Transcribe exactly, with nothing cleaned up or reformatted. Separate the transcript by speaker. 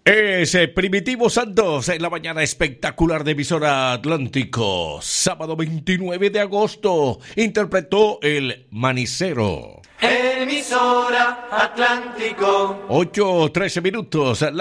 Speaker 1: Es eh, Primitivo Santos en la mañana espectacular de Emisora Atlántico. Sábado veintinueve de agosto. Interpretó el Manicero.
Speaker 2: Emisora Atlántico.
Speaker 1: ocho trece minutos. La